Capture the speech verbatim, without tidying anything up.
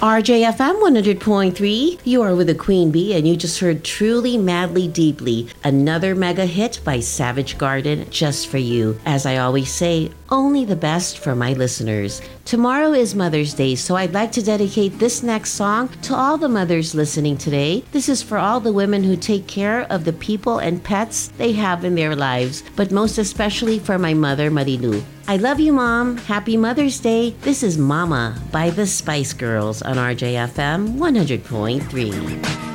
R J F M one hundred point three, you are with the Queen Bee, and you just heard Truly Madly Deeply, another mega hit by Savage Garden, just for you. As I always say, only the best for my listeners. Tomorrow is Mother's Day, so I'd like to dedicate this next song to all the mothers listening today. This is for all the women who take care of the people and pets they have in their lives, but most especially for my mother, Marilu. I love you, Mom. Happy Mother's Day. This is Mama by the Spice Girls on R J F M one hundred point three.